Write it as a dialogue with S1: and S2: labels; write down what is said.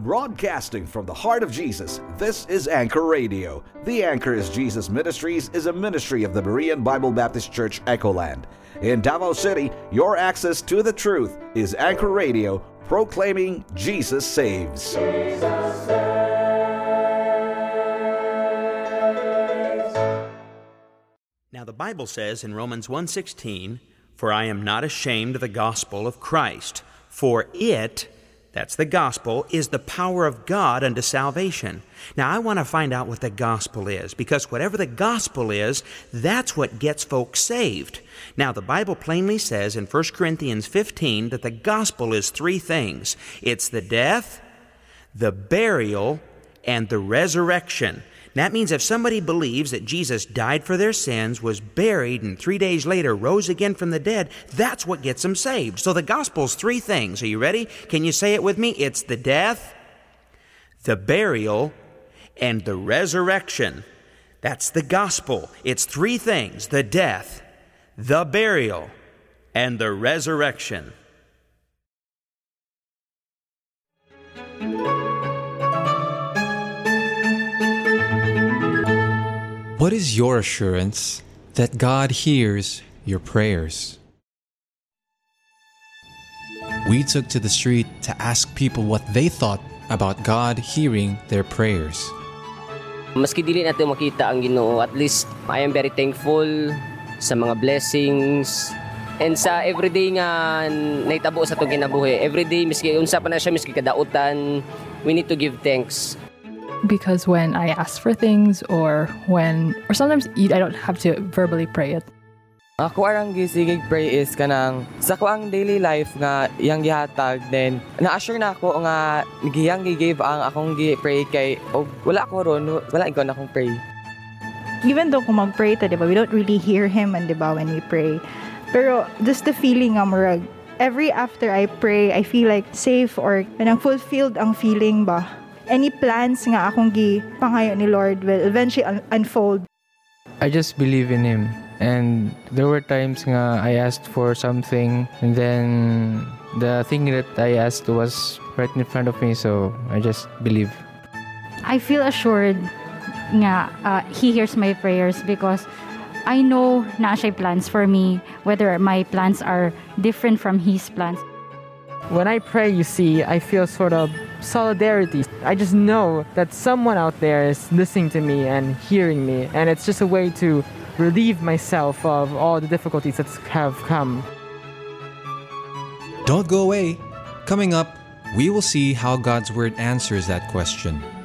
S1: Broadcasting from the heart of Jesus, this is Anchor Radio. The Anchor is Jesus Ministries is a ministry of the Berean Bible Baptist Church, Echoland. In Davao City, your access to the truth is Anchor Radio, proclaiming Jesus saves. Jesus
S2: saves. Now the Bible says in Romans 1:16, "For I am not ashamed of the gospel of Christ, for it," that's the gospel, "is the power of God unto salvation." Now, I want to find out what the gospel is, because whatever the gospel is, that's what gets folks saved. Now, the Bible plainly says in 1 Corinthians 15 that the gospel is three things. It's the death, the burial, and the resurrection. That means if somebody believes that Jesus died for their sins, was buried, and 3 days later rose again from the dead, that's what gets them saved. So the gospel's three things. Are you ready? Can you say it with me? It's the death, the burial, and the resurrection. That's the gospel. It's three things: the death, the burial, and the resurrection.
S3: What is your assurance that God hears your prayers? We took to the street to ask people what they thought about God hearing their prayers.
S4: Maski dili natin makita ang Ginoo, at least I am very thankful sa mga blessings and sa everyday nga naitabo sa itong kinabuhi. Everyday, miski unsa pa na siya, miski kadautan, we need to give thanks.
S5: Because when I ask for things or sometimes I don't have to verbally pray it.
S6: Ako arang gisigig pray is kanang sa ko ang daily life nga iyang gihatag, then na-assure na ako nga giyang gi-give ang akong gi-pray kay wala ko ron, wala ikaw na akong pray.
S7: Even though kung mag-pray ta, diba, we don't really hear Him, and diba, when we pray. Pero just the feeling nga murag, every after I pray, I feel like safe or kanang fulfilled ang feeling ba. Any plans nga akong gipangayo ni Lord will eventually unfold.
S8: I just believe in Him. And there were times nga I asked for something, and then the thing that I asked was right in front of me, so I just believe.
S9: I feel assured nga He hears my prayers because I know na siya plans for me, whether my plans are different from His plans.
S8: When I pray, you see, I feel sort of solidarity. I just know that someone out there is listening to me and hearing me, and it's just a way to relieve myself of all the difficulties that have come.
S3: Don't go away. Coming up, we will see how God's Word answers that question.